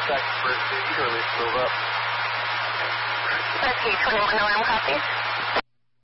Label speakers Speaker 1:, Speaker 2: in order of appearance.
Speaker 1: contact for eagerly move up.
Speaker 2: Rescue 21 alarm copies.